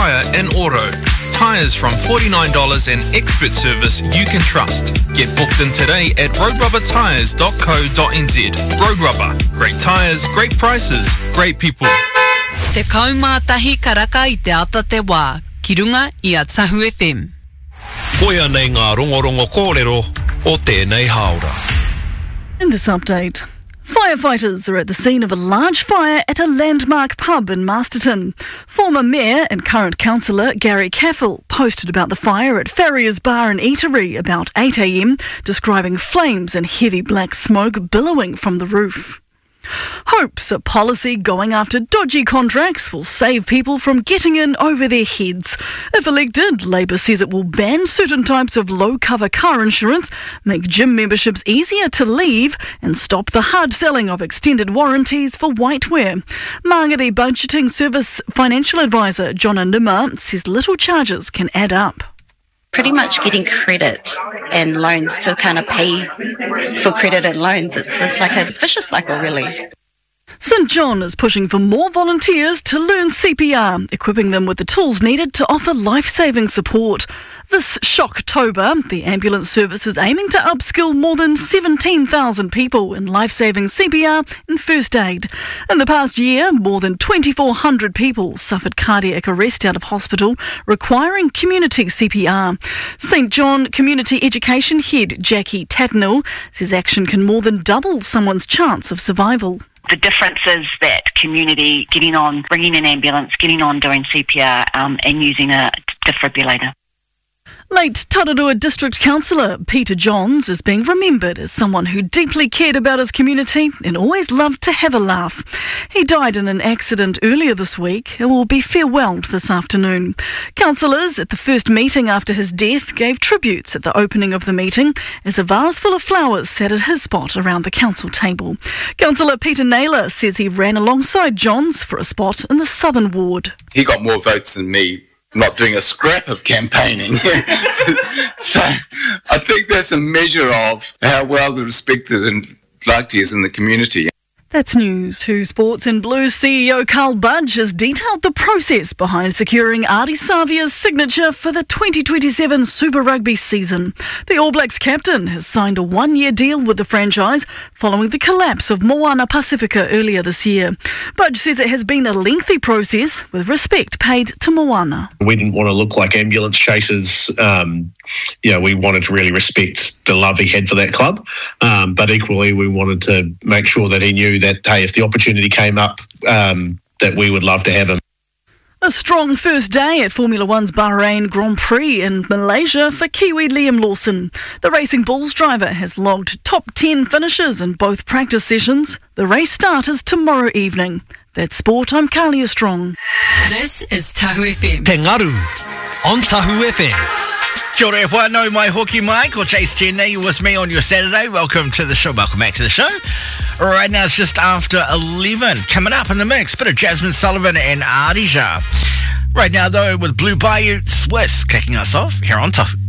tyre and auto. Tyres from $49 and expert service you can trust. Get booked in today at roadrubbertyres.co.nz. Road Rubber. Great tyres, great prices, great people. Te kaumātahi karaka I te ata te wā. Ki runga I a Tahu FM. Koia nei ngā rongorongo kōrero o tēnei haora. In this update, firefighters are at the scene of a large fire at a landmark pub in Masterton. Former Mayor and current councillor Gary Caffel posted about the fire at Farrier's Bar and Eatery about 8 a.m, describing flames and heavy black smoke billowing from the roof. Hopes a policy going after dodgy contracts will save people from getting in over their heads. If elected, Labour says it will ban certain types of low-cover car insurance, make gym memberships easier to leave and stop the hard selling of extended warranties for whitewear. Māngere Budgeting Service Financial Advisor Jonna Nima says little charges can add up. Pretty much getting credit and loans to kind of pay for credit and loans. It's like a vicious cycle, really. St John is pushing for more volunteers to learn CPR, equipping them with the tools needed to offer life-saving support. This Shocktober, the ambulance service is aiming to upskill more than 17,000 people in life-saving CPR and first aid. In the past year, more than 2,400 people suffered cardiac arrest out of hospital, requiring community CPR. St John Community Education Head Jackie Tatnell says action can more than double someone's chance of survival. The difference is that community getting on, bringing an ambulance, getting on doing CPR and using a defibrillator. Late Tararua District Councillor Peter Johns is being remembered as someone who deeply cared about his community and always loved to have a laugh. He died in an accident earlier this week and will be farewelled this afternoon. Councillors at the first meeting after his death gave tributes at the opening of the meeting as a vase full of flowers sat at his spot around the council table. Councillor Peter Naylor says he ran alongside Johns for a spot in the Southern Ward. He got more votes than me. Not doing a scrap of campaigning. So I think that's a measure of how well respected and liked he is in the community. That's News 2 Sports and Blues CEO Carl Budge has detailed the process behind securing Ardie Savia's signature for the 2027 Super Rugby season. The All Blacks captain has signed a one-year deal with the franchise following the collapse of Moana Pacifica earlier this year. Budge says it has been a lengthy process with respect paid to Moana. We didn't want to look like ambulance chasers. We wanted to really respect the love he had for that club, but equally we wanted to make sure that he knew that, hey, if the opportunity came up, that we would love to have him. A strong first day at Formula One's Bahrain Grand Prix in Malaysia for Kiwi Liam Lawson. The Racing Bulls driver has logged top 10 finishes in both practice sessions. The race start is tomorrow evening. That's sport. I'm Kalia Strong. This is Tahu FM. Te Ngaru on Tahu FM. Kia ora e whanau mai hoki mai, ko Chase Tierney with me on your Saturday. Welcome to the show, welcome back to the show. Right now it's just after 11. Coming up in the mix, bit of Jasmine Sullivan and Ardija. Right now though, with Blue Bayou Swiss kicking us off here on Tahu.